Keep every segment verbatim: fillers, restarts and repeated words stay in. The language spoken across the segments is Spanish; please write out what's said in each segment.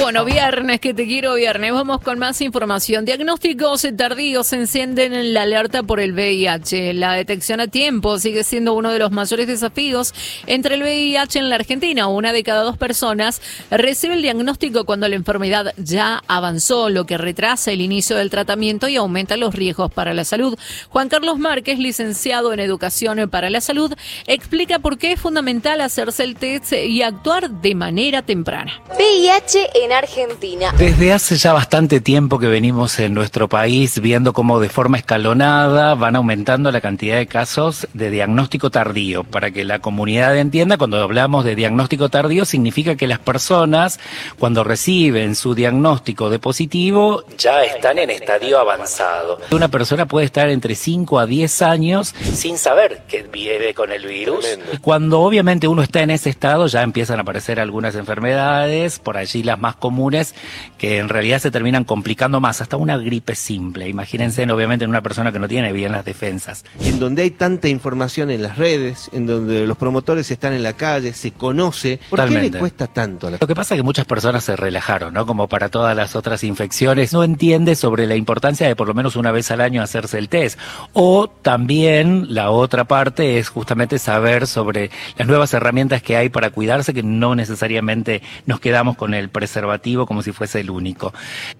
Bueno, viernes, que te quiero viernes. Vamos con más información. Diagnósticos tardíos encienden la alerta por el V I H. La detección a tiempo sigue siendo uno de los mayores desafíos entre el V I H en la Argentina. Una de cada dos personas recibe el diagnóstico cuando la enfermedad ya avanzó, lo que retrasa el inicio del tratamiento y aumenta los riesgos para la salud. Juan Carlos Márquez, licenciado en Educación para la Salud, explica por qué es fundamental hacerse el test y actuar de manera temprana. V I H en Argentina. Desde hace ya bastante tiempo que venimos en nuestro país viendo cómo de forma escalonada van aumentando la cantidad de casos de diagnóstico tardío. Para que la comunidad entienda, cuando hablamos de diagnóstico tardío significa que las personas, cuando reciben su diagnóstico de positivo, ya están en estadio avanzado. Una persona puede estar entre cinco a diez años sin saber que vive con el virus. Y cuando obviamente uno está en ese estado ya empiezan a aparecer algunas enfermedades, por allí las más comunes, que en realidad se terminan complicando más, hasta una gripe simple. Imagínense, obviamente, en una persona que no tiene bien las defensas. En donde hay tanta información en las redes, en donde los promotores están en la calle, se conoce, ¿por Totalmente. qué le cuesta tanto a la... Lo que pasa es que muchas personas se relajaron, ¿no? Como para todas las otras infecciones, no entiende sobre la importancia de por lo menos una vez al año hacerse el test. O también la otra parte es justamente saber sobre las nuevas herramientas que hay para cuidarse, que no necesariamente nos quedamos con el preservativo como si fuese el único.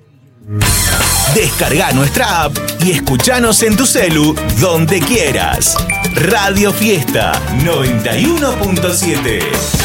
Descarga nuestra app y escuchanos en tu celu donde quieras. Radio Fiesta noventa y uno punto siete.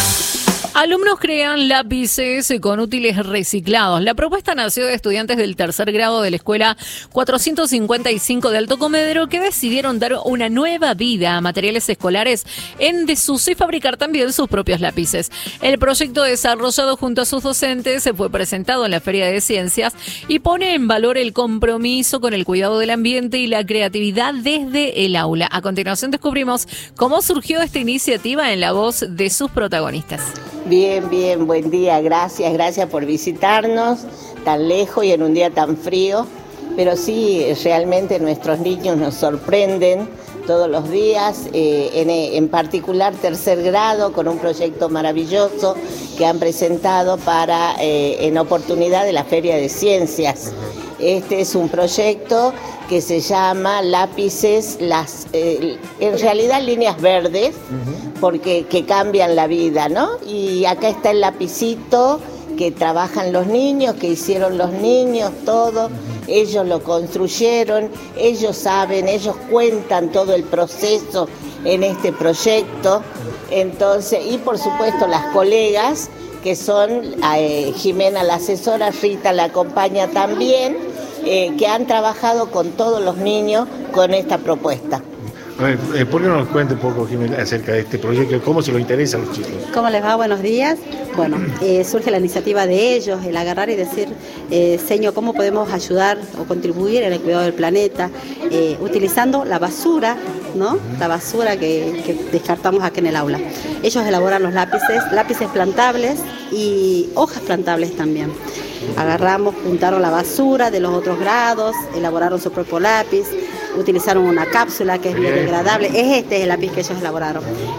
Alumnos crean lápices con útiles reciclados. La propuesta nació de estudiantes del tercer grado de la escuela cuatrocientos cincuenta y cinco de Alto Comedero, que decidieron dar una nueva vida a materiales escolares en desuso y fabricar también sus propios lápices. El proyecto, desarrollado junto a sus docentes, se fue presentado en la Feria de Ciencias y pone en valor el compromiso con el cuidado del ambiente y la creatividad desde el aula. A continuación descubrimos cómo surgió esta iniciativa en la voz de sus protagonistas. Bien, bien, buen día, gracias, gracias por visitarnos tan lejos y en un día tan frío, pero sí, realmente nuestros niños nos sorprenden todos los días, eh, en, en particular tercer grado, con un proyecto maravilloso que han presentado para eh, en oportunidad de la Feria de Ciencias. Este es un proyecto que se llama Lápices, las, eh, en realidad líneas verdes, porque que cambian la vida, ¿no? Y acá está el lapicito que trabajan los niños, que hicieron los niños, todo. Ellos lo construyeron, ellos saben, ellos cuentan todo el proceso en este proyecto. Entonces, y por supuesto las colegas, que son eh, Jimena la asesora, Rita la acompaña también, eh, que han trabajado con todos los niños con esta propuesta. A ver, eh, ¿por qué no nos cuente un poco, Jimena, acerca de este proyecto? ¿Cómo se lo interesa a los chicos? ¿Cómo les va? Buenos días. Bueno, eh, surge la iniciativa de ellos, el agarrar y decir, eh, Señor, ¿cómo podemos ayudar o contribuir en el cuidado del planeta? Eh, utilizando la basura, ¿no? La basura que, que descartamos aquí en el aula. Ellos elaboran los lápices, lápices plantables y hojas plantables también. Agarramos, juntaron la basura de los otros grados, elaboraron su propio lápiz, utilizaron una cápsula que es biodegradable. Es este el lápiz que ellos elaboraron.